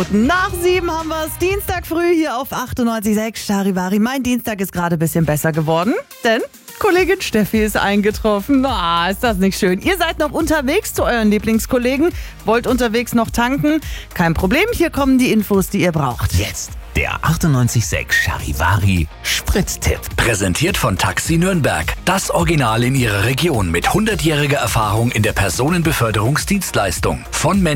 Nach 7 haben wir es. Dienstag früh hier auf 98.6 Charivari. Mein Dienstag ist gerade ein bisschen besser geworden, denn Kollegin Steffi ist eingetroffen. Ist das nicht schön? Ihr seid noch unterwegs zu euren Lieblingskollegen, wollt unterwegs noch tanken? Kein Problem, hier kommen die Infos, die ihr braucht. Jetzt der 98.6 Charivari Sprittipp. Präsentiert von Taxi Nürnberg. Das Original in ihrer Region mit 100-jähriger Erfahrung in der Personenbeförderungsdienstleistung. Von